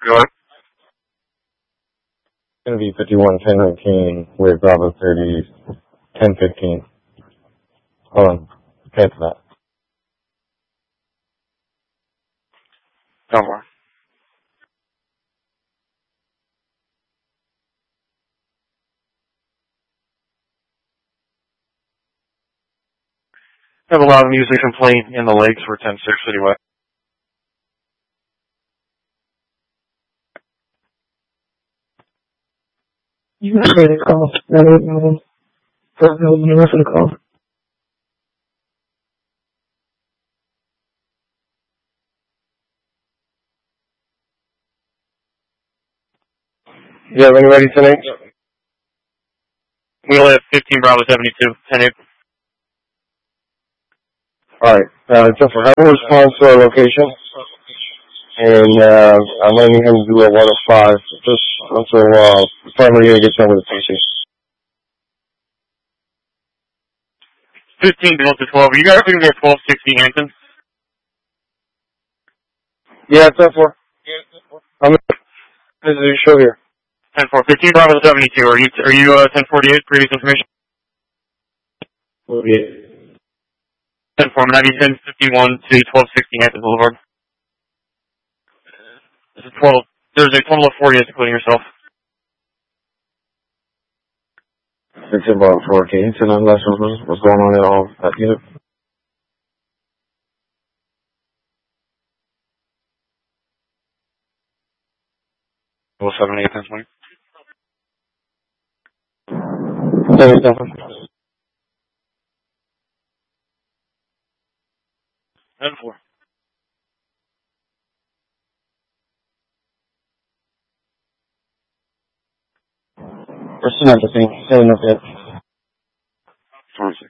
Go ahead. It's going to be 51-10-19 with Bravo 30, 10-15. Hold on. Cancel that. Don't worry. I have a lot of music and playing in the lakes for 10-6 anyway. You got ready to call. That ain't no for the call. You have any ready tonight? We only have 15 Bravo 72, 10-8. Alright, just have a response to our location. And, I'm letting him do a 105, just until, finally gonna get done with the PC. 15 to 12. Are you guys going to get 1260 Hampton? Yeah, it's 10-4. I'm in the show here. 10-4. 15 Bravo 72. Are you 1048? Previous information? Yeah. 10-4. I'm going to have you 1051 to 1260 Hampton Boulevard. There's a total of 48, including yourself. It's about 14, so none less what's going on at all at unit. Well, 78, 10-20. 10-4. We're still not the same. Still enough yet. 26.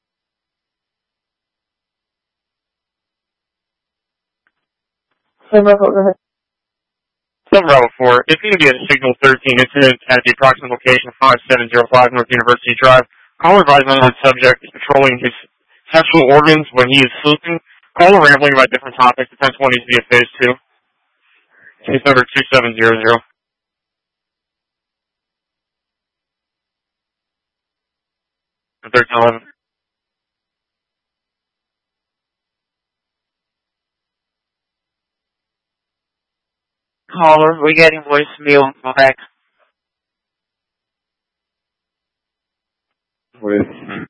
Hey, Marco, go ahead. 7 Bravo 4. It's going to be a Signal 13 incident at the approximate location of 5705 North University Drive. Caller advisement on subject is patrolling his sexual organs when he is sleeping. Caller rambling about different topics. The 1020 needs to be a phase 2. Case number 2700. 1311. Caller, we're getting voicemail. Go back. With